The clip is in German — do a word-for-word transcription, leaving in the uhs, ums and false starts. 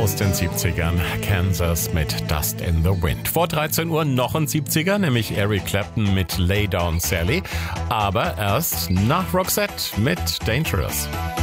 aus den siebzigern. Kansas mit Dust in the Wind. Vor dreizehn Uhr noch ein siebziger, nämlich Eric Clapton mit Lay Down Sally. Aber erst nach Roxette mit Dangerous.